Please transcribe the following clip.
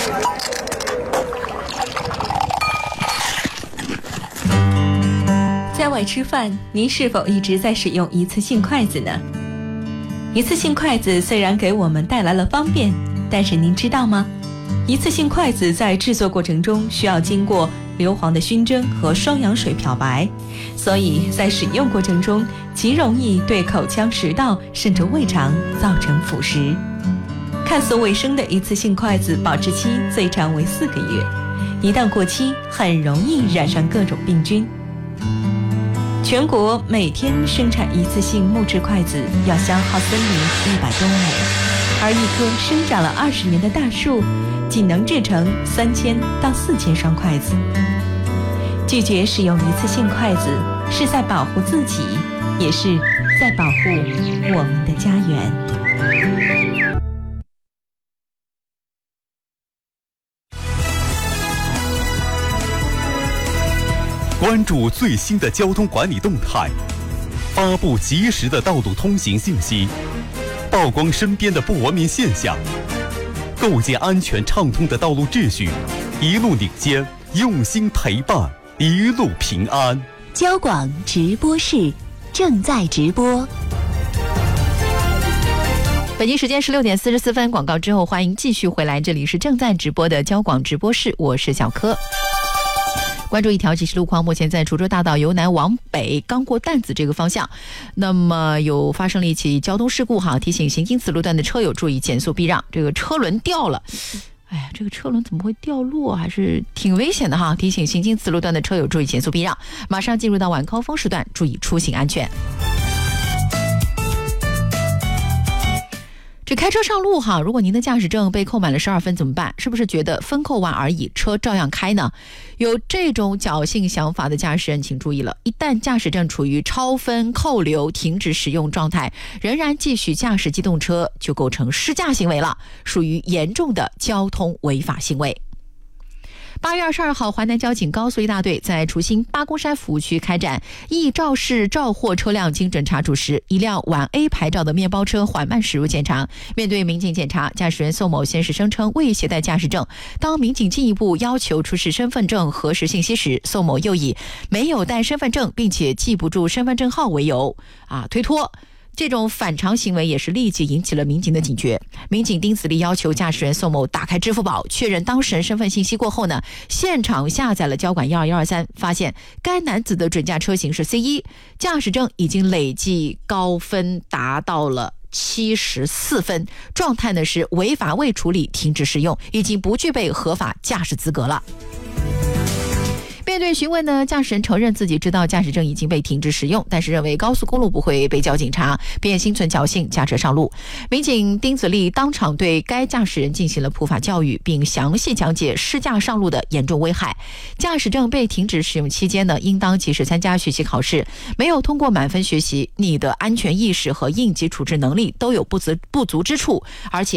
在外吃饭，您是否一直在使用一次性筷子呢？一次性筷子虽然给我们带来了方便，但是您知道吗？一次性筷子在制作过程中需要经过硫磺的熏蒸和双氧水漂白，所以在使用过程中极容易对口腔、食道甚至胃肠造成腐蚀。看似卫生的一次性筷子保质期最长为4个月，一旦过期很容易染上各种病菌。全国每天生产一次性木质筷子要消耗森林100多亩，而一棵生长了20年的大树仅能制成3000到4000双筷子。拒绝使用一次性筷子，是在保护自己，也是在保护我们的家园。 关注最新的交通管理动态，发布及时的道路通行信息，曝光身边的不文明现象，构建安全畅通的道路秩序，一路领先，用心陪伴，一路平安。 交广直播室正在直播。 北京时间16点44分，广告之后欢迎继续回来，这里是正在直播的交广直播室，我是小柯。关注一条即时路况，目前在滁州大道由南往北刚过担子这个方向，那么有发生了一起交通事故哈，提醒行经此路段的车友注意减速避让。这个车轮掉了，哎呀，这个车轮怎么会掉落，还是挺危险的哈，提醒行经此路段的车友注意减速避让。马上进入到晚高峰时段，注意出行安全。这开车上路哈，如果您的驾驶证被扣满了12分怎么办？是不是觉得分扣完而已，车照样开呢？有这种侥幸想法的驾驶人请注意了，一旦驾驶证处于超分、扣留、停止使用状态，仍然继续驾驶机动车，就构成失驾行为了，属于严重的交通违法行为。8月22号，淮南交警高速一大队在滁兴八公山服务区开展易肇事肇货车辆经侦查处时，一辆皖 A 牌照的面包车缓慢驶入现场。面对民警检查，驾驶员宋某先是声称未携带驾驶证。当民警进一步要求出示身份证核实信息时，宋某又以没有带身份证并且记不住身份证号为由推脱。这种反常行为也是立即引起了民警的警觉。民警丁子立要求驾驶员宋某打开支付宝，确认当事人身份信息过后呢，现场下载了交管12123，发现该男子的准驾车型是 C1， 驾驶证已经累计高分达到了74分，状态呢是违法未处理，停止使用，已经不具备合法驾驶资格了。面对询问呢，驾驶人承认自己知道驾驶证已经被停止使用，但是认为高速公路不会被交警查，便心存侥幸驾车上路。民警丁子立当场对该驾驶人进行了普法教育，并详细讲解失驾上路的严重危害。驾驶证被停止使用期间呢，应当及时参加学习考试，没有通过满分学习，你的安全意识和应急处置能力都有不足之处，而且